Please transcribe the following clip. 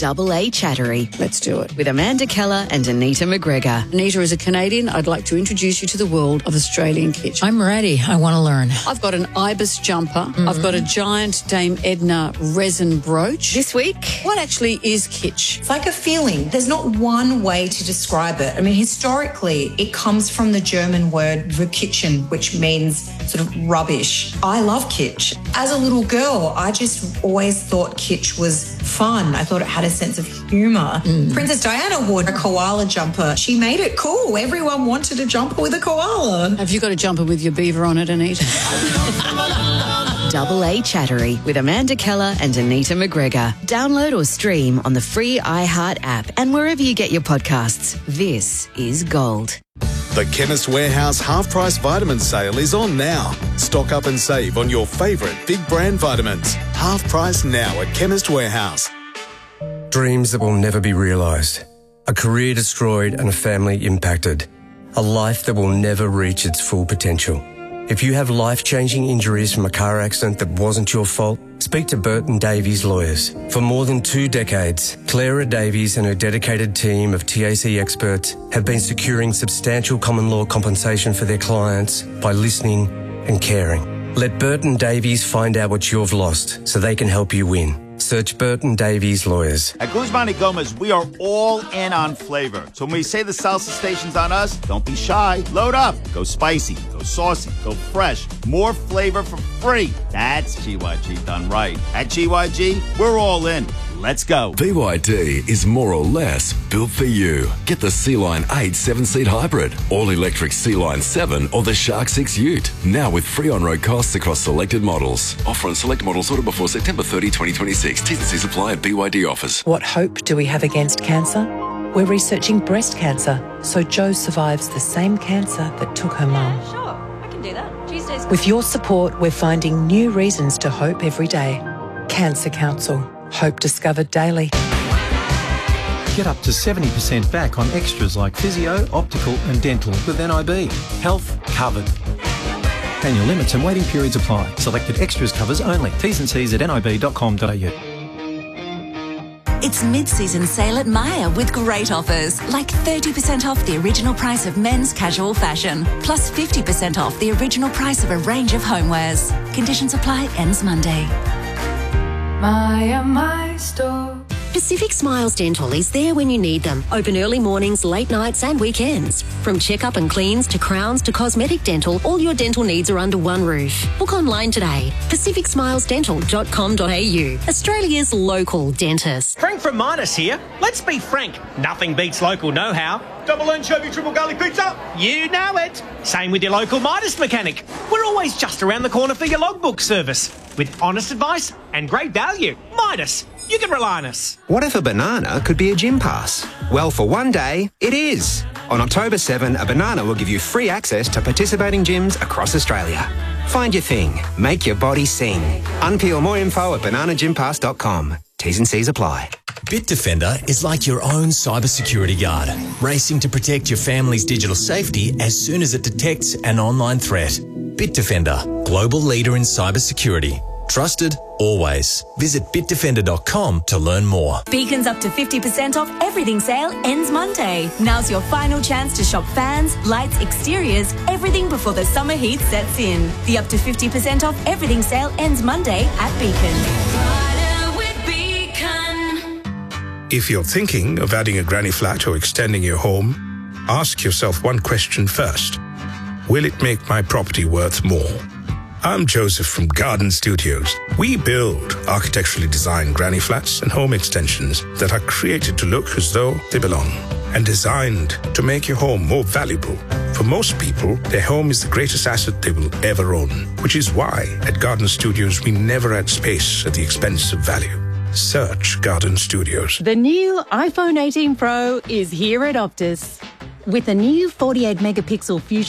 Double A Chattery Let's do it. with Amanda Keller and Anita McGregor. Anita, as a Canadian, I'd like to introduce you to the world of Australian kitsch. I'm ready. I want to learn. I've got an ibis jumper. I've got a giant Dame Edna resin brooch. This week, What actually is kitsch? It's like a feeling. There's not one way to describe it. I mean, historically, it comes from the German word verkitchen, which means sort of rubbish. I love kitsch. As a little girl, I just always thought kitsch was fun. I thought it had a sense of humour. Princess Diana wore a koala jumper. She made it cool. Everyone wanted a jumper with a koala. Have you got a jumper with your beaver on it, Anita? Double A Chattery with Amanda Keller and Anita McGregor. Download or stream on the free iHeart app and wherever you get your podcasts. This is Gold. The Chemist Warehouse half-price vitamin sale is on now. Stock up and save on your favourite big brand vitamins. Half price now at Chemist Warehouse. Dreams that will never be realised. A career destroyed and a family impacted. A life that will never reach its full potential. If you have life-changing injuries from a car accident that wasn't your fault, speak to Burton Davies Lawyers. For more than 2 decades, Clara Davies and her dedicated team of TAC experts have been securing substantial common law compensation for their clients by listening and caring. Let Burton Davies find out what you've lost so they can help you win. Search Burton Davies Lawyers. At Guzman y Gomez, we are all in on flavor. So when we say the salsa station's on us, don't be shy. Load up. Go spicy, go saucy, go fresh. More flavor for free. That's GYG done right. At GYG, we're all in. Let's go. BYD is more or less built for you. Get the Sea-Line 8 7-seat hybrid, all-electric Sea-Line 7 or the Shark 6 Ute. Now with free on-road costs across selected models. Offer on select models ordered before September 30, 2026. T's and C's apply at BYD offers. What hope do we have against cancer? We're researching breast cancer, so Jo survives the same cancer that took her mum. Sure, I can do that. Tuesdays. With your support, we're finding new reasons to hope every day. Cancer Council. Hope discovered daily. Get up to 70% back on extras like physio, optical and dental with NIB. Health covered. Annual limits and waiting periods apply. Selected extras covers only. T's and C's at nib.com.au. It's mid-season sale at Myer with great offers, like 30% off the original price of men's casual fashion, plus 50% off the original price of a range of homewares. Conditions apply, ends Monday. My store. Pacific Smiles Dental is there when you need them. Open early mornings, late nights and weekends. From checkup and cleans to crowns to cosmetic dental, all your dental needs are under one roof. Book online today. pacificsmilesdental.com.au. Australia's local dentist. Frank from Midas here. Let's be frank. Nothing beats local know-how. Double anchovy, triple garlic pizza. You know it. Same with your local Midas mechanic. We're always just around the corner for your logbook service. With honest advice and great value. Midas. You can rely on us. What if a banana could be a gym pass? Well, for one day, it is. On October 7, a banana will give you free access to participating gyms across Australia. Find your thing. Make your body sing. Unpeel more info at bananagympass.com. T's and C's apply. Bitdefender is like your own cybersecurity guard, racing to protect your family's digital safety as soon as it detects an online threat. Bitdefender, global leader in cybersecurity. Trusted, always. Visit bitdefender.com to learn more. Beacon's up to 50% off everything sale ends Monday. Now's your final chance to shop fans, lights, exteriors, everything before the summer heat sets in. The up to 50% off everything sale ends Monday at Beacon. If you're thinking of adding a granny flat or extending your home, ask yourself one question first. Will it make my property worth more? I'm Joseph from Garden Studios. We build architecturally designed granny flats and home extensions that are created to look as though they belong and designed to make your home more valuable. For most people, their home is the greatest asset they will ever own, which is why at Garden Studios we never add space at the expense of value. Search Garden Studios. The new iPhone 18 Pro is here at Optus. With a new 48 megapixel Fusion